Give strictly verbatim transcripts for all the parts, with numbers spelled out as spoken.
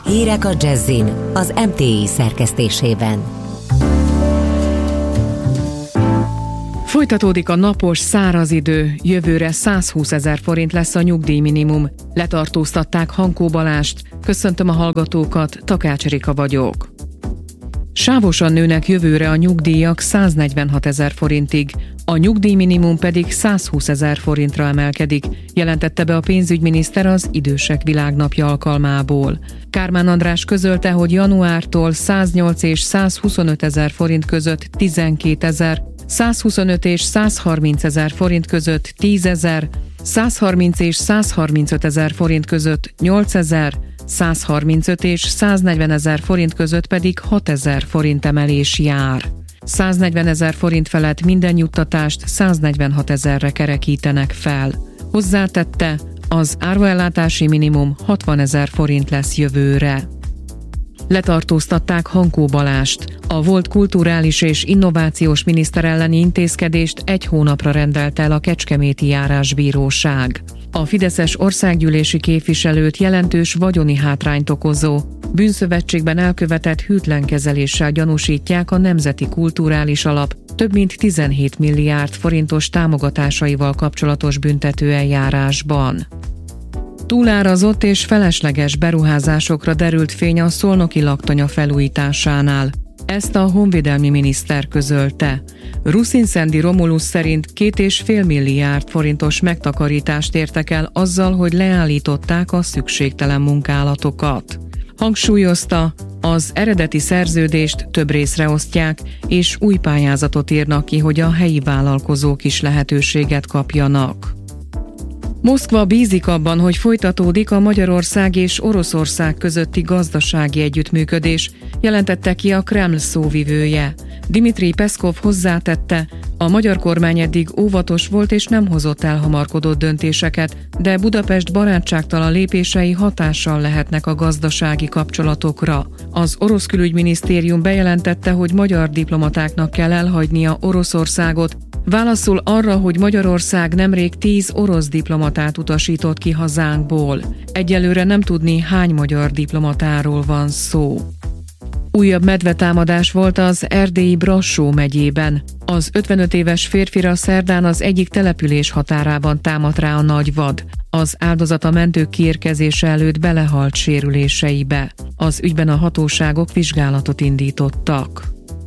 Hírek a Jazzin az em té i szerkesztésében. Folytatódik a napos, száraz idő, jövőre százhúszezer forint lesz a nyugdíjminimum. Letartóztatták Hankó Balást. Köszöntöm a hallgatókat, Takács Erika vagyok. Sávosan nőnek jövőre a nyugdíjak száznegyvenhatezer forintig, a nyugdíjminimum pedig százhúszezer forintra emelkedik, jelentette be a pénzügyminiszter az Idősek Világnapja alkalmából. Kármán András közölte, hogy januártól száznyolc és százhuszonöt ezer forint között tizenkétezer, százhuszonöt és százharminc ezer forint között tízezer, százharminc és százharmincöt ezer forint között nyolcezer, százharmincöt és száznegyven ezer forint között pedig hatezer forint emelés jár. száznegyven ezer forint felett minden juttatást száznegyvenhat ezerre kerekítenek fel. Hozzátette, az áruellátási minimum hatvan ezer forint lesz jövőre. Letartóztatták Hankó Balást. A volt kulturális és innovációs miniszter elleni intézkedést egy hónapra rendelte el a Kecskeméti Járásbíróság. A fideszes országgyűlési képviselőt jelentős vagyoni hátrányt okozó, bűnszövetségben elkövetett hűtlen kezeléssel gyanúsítják a Nemzeti Kulturális Alap több mint tizenhét milliárd forintos támogatásaival kapcsolatos büntetőeljárásban. Túlárazott és felesleges beruházásokra derült fény a szolnoki laktanya felújításánál. Ezt a honvédelmi miniszter közölte. Ruszinszendi Romulus szerint két és fél milliárd forintos megtakarítást értek el azzal, hogy leállították a szükségtelen munkálatokat. Hangsúlyozta, az eredeti szerződést több részre osztják, és új pályázatot írnak ki, hogy a helyi vállalkozók is lehetőséget kapjanak. Moszkva bízik abban, hogy folytatódik a Magyarország és Oroszország közötti gazdasági együttműködés, jelentette ki a Kreml szóvivője. Dmitrij Peszkov hozzátette, a magyar kormány eddig óvatos volt és nem hozott elhamarkodott döntéseket, de Budapest barátságtalan lépései hatással lehetnek a gazdasági kapcsolatokra. Az orosz külügyminisztérium bejelentette, hogy magyar diplomatáknak kell elhagynia Oroszországot, válaszul arra, hogy Magyarország nemrég tíz orosz diplomatát utasított ki hazánkból. Egyelőre nem tudni, hány magyar diplomatáról van szó. Újabb medvetámadás volt az erdélyi Brassó megyében. Az ötvenöt éves férfira szerdán az egyik település határában támadt rá a nagy vad. Az áldozat a mentők kiérkezése előtt belehalt sérüléseibe. Az ügyben a hatóságok vizsgálatot indítottak.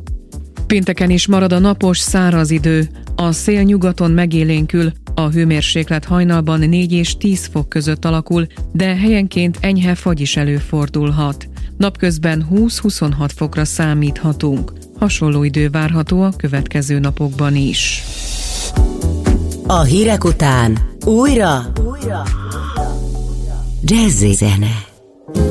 Pénteken is marad a napos, száraz idő. A szél nyugaton megélénkül, a hőmérséklet hajnalban négy és tíz fok között alakul, de helyenként enyhe fagy is előfordulhat. Napközben húsz-huszonhat fokra számíthatunk. Hasonló idő várható a következő napokban is. A hírek után újra, újra. Jazzy zene.